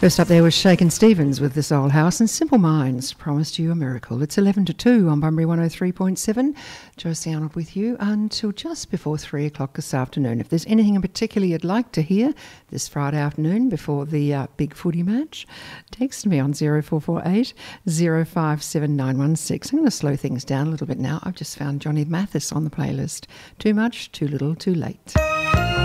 First up there was Shakin' Stevens with This Old House, and Simple Minds promised you a miracle. It's 11 to 2 on Bunbury 103.7. Josie Arnold with you until just before 3 o'clock this afternoon. If there's anything in particular you'd like to hear this Friday afternoon before the big footy match, text me on 0448 057916. I'm going to slow things down a little bit now. I've just found Johnny Mathis on the playlist. Too much, too little, too late.